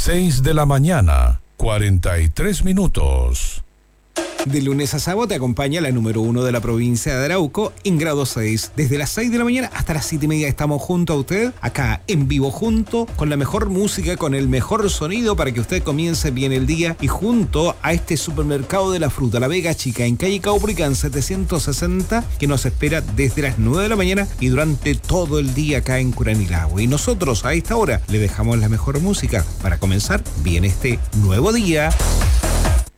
6 de la mañana, 43 minutos. De lunes a sábado te acompaña la número 1 de la provincia de Arauco en grado 6. Desde las 6 de la mañana hasta las 7:30 estamos junto a usted, acá en vivo junto, con la mejor música, con el mejor sonido para que usted comience bien el día y junto a este supermercado de la fruta, La Vega Chica, en calle Caupolicán 760, que nos espera desde las 9 de la mañana y durante todo el día acá en Curanilahue. Y nosotros a esta hora le dejamos la mejor música para comenzar bien este nuevo día.